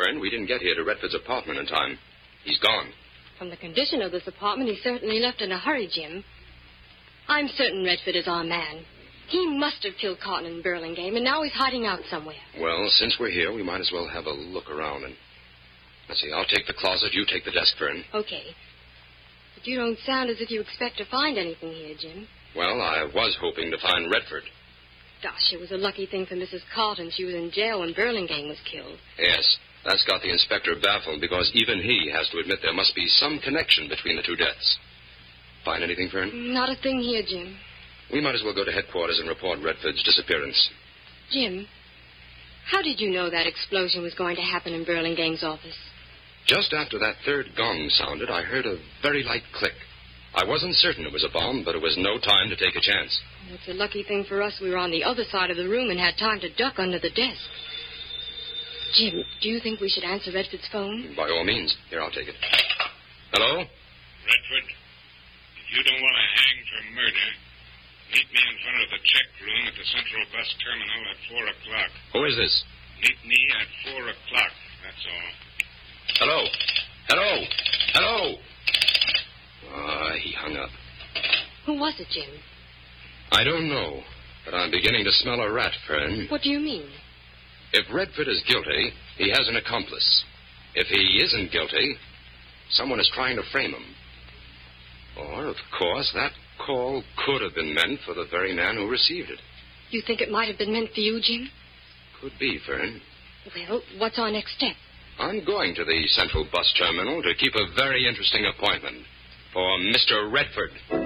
Fern, we didn't get here to Redford's apartment in time. He's gone. From the condition of this apartment, he certainly left in a hurry, Jim. I'm certain Redford is our man. He must have killed Cotton in Burlingame, and now he's hiding out somewhere. Well, since we're here, we might as well have a look around. And let's see, I'll take the closet, you take the desk, Fern. Okay. But you don't sound as if you expect to find anything here, Jim. Well, I was hoping to find Redford. Gosh, it was a lucky thing for Mrs. Carlton. She was in jail when Burlingame was killed. Yes, that's got the inspector baffled, because even he has to admit there must be some connection between the two deaths. Find anything, Fern? Not a thing here, Jim. We might as well go to headquarters and report Redford's disappearance. Jim, how did you know that explosion was going to happen in Burlingame's office? Just after that third gong sounded, I heard a very light click. I wasn't certain it was a bomb, but it was no time to take a chance. It's a lucky thing for us we were on the other side of the room and had time to duck under the desk. Jim, do you think we should answer Redford's phone? By all means. Here, I'll take it. Hello? Redford, if you don't want to hang for murder, meet me in front of the check room at the Central Bus Terminal at 4 o'clock. Who is this? Meet me at 4 o'clock, that's all. Hello? Hello? Hello? He hung up. Who was it, Jim? I don't know, but I'm beginning to smell a rat, Fern. What do you mean? If Redford is guilty, he has an accomplice. If he isn't guilty, someone is trying to frame him. Or, of course, that call could have been meant for the very man who received it. You think it might have been meant for you, Jim? Could be, Fern. Well, what's our next step? I'm going to the Central Bus Terminal to keep a very interesting appointment for Mr. Redford.